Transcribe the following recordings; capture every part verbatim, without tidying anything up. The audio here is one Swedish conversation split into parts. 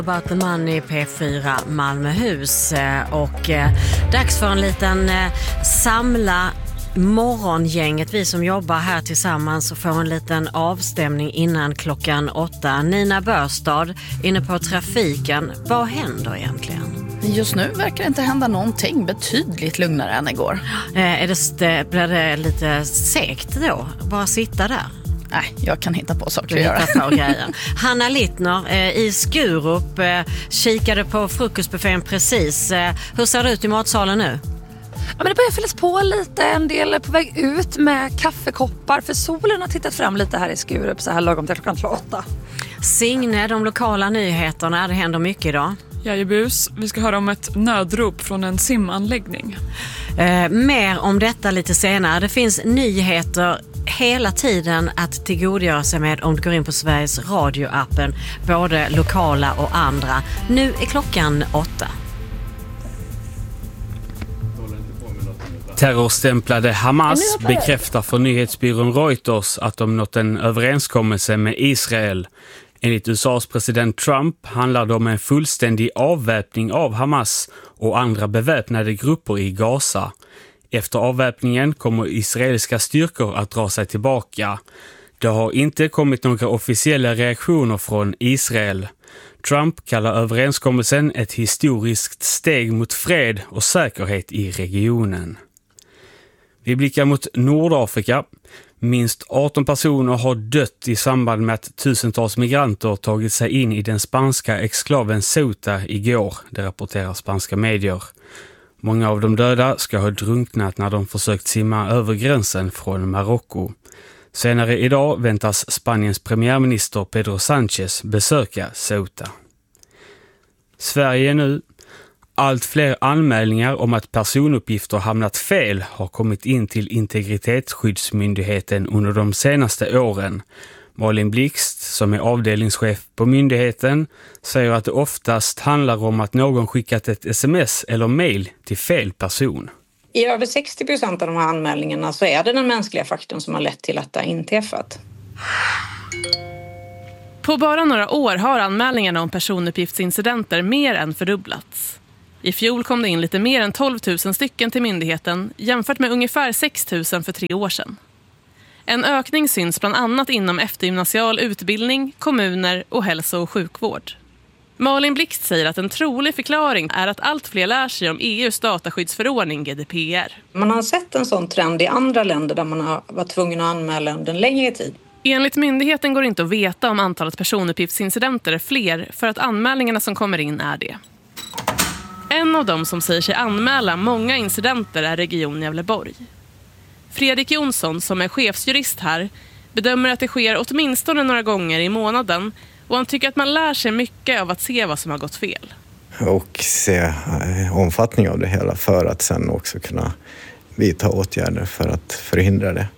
About the Money i P fyra Malmöhus och eh, dags för en liten eh, samla morgongänget, vi som jobbar här tillsammans, och får en liten avstämning innan klockan åtta. Nina Börstad, inne på trafiken. Vad händer egentligen? Just nu verkar det inte hända någonting, betydligt lugnare än igår. Eh, är det, blir det lite segt då? Bara sitta där? Nej, jag kan hitta på saker att göra. På grejer. Hanna Littner eh, i Skurup eh, kikade på frukostbuffén precis. Eh, hur ser det ut i matsalen nu? Ja, men det börjar fyllas på lite, en del är på väg ut med kaffekoppar, för solen har tittat fram lite här i Skurup så här lagom till klockan åtta. Signe, de lokala nyheterna, det händer mycket idag. Jajebus, vi ska höra om ett nödrop från en simanläggning. Eh, mer om detta lite senare. Det finns nyheter hela tiden att tillgodogöra sig med om du går in på Sveriges Radio-appen, både lokala och andra. Nu är klockan åtta. Terrorstämplade Hamas bekräftar för nyhetsbyrån Reuters att de nått en överenskommelse med Israel. Enligt U S A:s president Trump handlar det om en fullständig avväpning av Hamas och andra beväpnade grupper i Gaza. Efter avväpningen kommer israeliska styrkor att dra sig tillbaka. Det har inte kommit några officiella reaktioner från Israel. Trump kallar överenskommelsen ett historiskt steg mot fred och säkerhet i regionen. Vi blickar mot Nordafrika. Minst arton personer har dött i samband med att tusentals migranter tagit sig in i den spanska exklaven Ceuta igår, det rapporterar spanska medier. Många av de döda ska ha drunknat när de försökt simma över gränsen från Marocko. Senare idag väntas Spaniens premiärminister Pedro Sánchez besöka Ceuta. Sverige nu. Allt fler anmälningar om att personuppgifter hamnat fel har kommit in till Integritetsskyddsmyndigheten under de senaste åren. Malin Blixt, som är avdelningschef på myndigheten, säger att det oftast handlar om att någon skickat ett sms eller mail till fel person. I över sextio procent av de här anmälningarna så är det den mänskliga faktorn som har lett till att det har inträffat. På bara några år har anmälningarna om personuppgiftsincidenter mer än fördubblats. I fjol kom det in lite mer än tolv tusen stycken till myndigheten jämfört med ungefär sex tusen för tre år sedan. En ökning syns bland annat inom eftergymnasial utbildning, kommuner och hälso- och sjukvård. Malin Blixt säger att en trolig förklaring är att allt fler lär sig om E U:s dataskyddsförordning G D P R. Man har sett en sån trend i andra länder där man har varit tvungen att anmäla under en längre tid. Enligt myndigheten går det inte att veta om antalet personuppgiftsincidenter är fler för att anmälningarna som kommer in är det. En av dem som säger sig anmäla många incidenter är Region Gävleborg. Fredrik Jonsson, som är chefsjurist här, bedömer att det sker åtminstone några gånger i månaden, och han tycker att man lär sig mycket av att se vad som har gått fel. Och se omfattning av det hela för att sen också kunna vidta åtgärder för att förhindra det.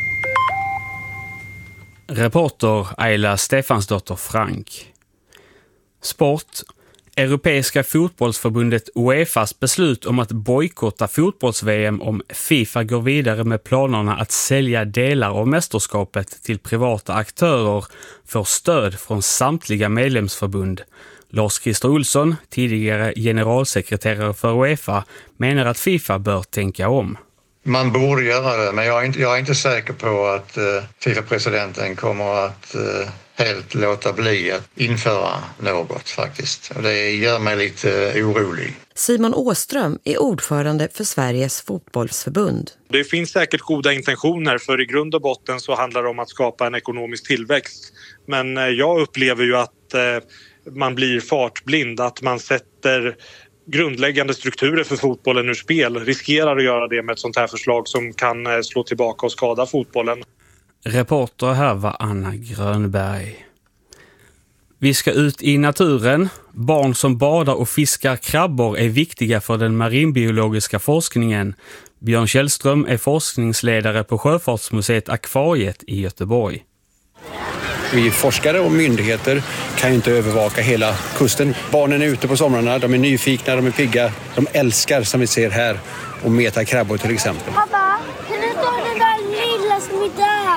Reporter Ayla Stefansdotter Frank. Sport. Europeiska fotbollsförbundet UEFAs beslut om att bojkotta fotbolls-V M om FIFA går vidare med planerna att sälja delar av mästerskapet till privata aktörer får stöd från samtliga medlemsförbund. Lars-Christer Olsson, tidigare generalsekreterare för UEFA, menar att FIFA bör tänka om. Man borde göra det, men jag är inte, jag är inte säker på att uh, FIFA-presidenten kommer att uh, helt låta bli att införa något faktiskt. Och det gör mig lite uh, orolig. Simon Åström är ordförande för Sveriges fotbollsförbund. Det finns säkert goda intentioner, för i grund och botten så handlar det om att skapa en ekonomisk tillväxt. Men uh, jag upplever ju att uh, man blir fartblind, att man sätter grundläggande strukturer för fotbollen ur spel, riskerar att göra det med ett sånt här förslag som kan slå tillbaka och skada fotbollen. Reporter här var Anna Grönberg. Vi ska ut i naturen. Barn som badar och fiskar krabbor är viktiga för den marinbiologiska forskningen. Björn Källström är forskningsledare på Sjöfartsmuseet Akvariet i Göteborg. Vi forskare och myndigheter kan ju inte övervaka hela kusten. Barnen är ute på somrarna, de är nyfikna, de är pigga. De älskar, som vi ser här, att meta krabbor till exempel. Pappa, kan du ta den där lilla som är där?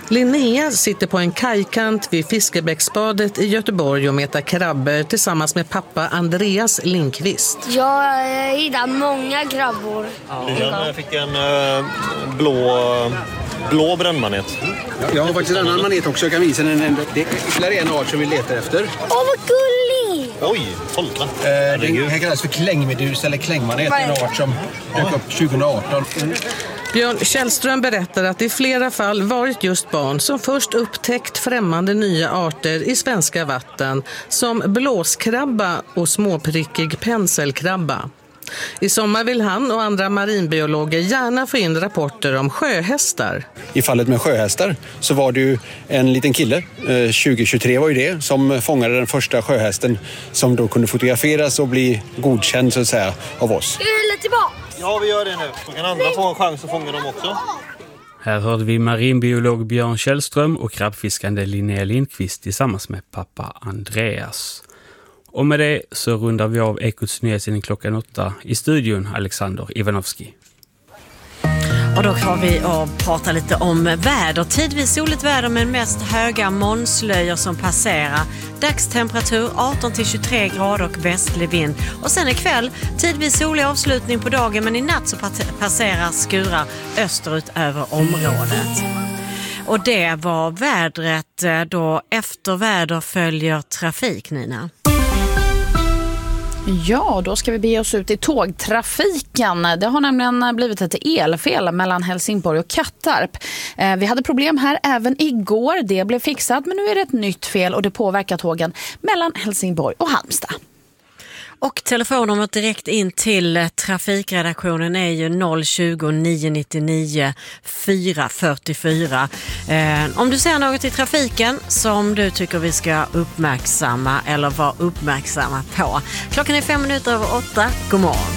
Linnea sitter på en kajkant vid Fiskebäcksbadet i Göteborg och metar krabbor tillsammans med pappa Andreas Lindqvist. Jag hittade många krabbor. Jag fick en uh, blå, blå brännmanet. Ja, jag har faktiskt en annan manet också. Jag kan visa den. Det är ytterligare en art som vi letar efter. Åh, vad gullig! Oj, kolla. Uh, den här kallas för klängmedus eller klängmanet. En art som dök upp tjugoarton. Mm. Björn Källström berättar att det i flera fall varit just barn som först upptäckt främmande nya arter i svenska vatten som blåskrabba och småprickig penselkrabba. I sommar vill han och andra marinbiologer gärna få in rapporter om sjöhästar. I fallet med sjöhästar så var det ju en liten kille, eh, tjugo tjugotre var ju det, som fångade den första sjöhästen som då kunde fotograferas och bli godkänd så att säga av oss. Eller tillbaka! Ja, vi gör det nu. Så kan andra få en chans att fånga dem också. Här hörde vi marinbiolog Björn Källström och krabbfiskande Linnea Lindqvist tillsammans med pappa Andreas. Och med det så rundar vi av Ekots nyhetsändning klockan åtta i studion, Alexander Ivanovski. Och då har vi att prata lite om väder. Tidvis soligt väder med mest höga molnslöjor som passerar. Dagstemperatur arton till tjugotre grader och västlig vind. Och sen ikväll tidvis solig avslutning på dagen, men i natt så passerar skurar österut över området. Och det var vädret. Då efter väder följer trafik, Nina. Ja, då ska vi bege oss ut i tågtrafiken. Det har nämligen blivit ett elfel mellan Helsingborg och Kattarp. Vi hade problem här även igår. Det blev fixat, men nu är det ett nytt fel och det påverkar tågen mellan Helsingborg och Halmstad. Och telefonnumret direkt in till trafikredaktionen är ju noll tjugo, nio nittionio, fyra fyrtiofyra. Eh, om du ser något i trafiken som du tycker vi ska uppmärksamma eller vara uppmärksamma på. Klockan är fem minuter över åtta. God morgon.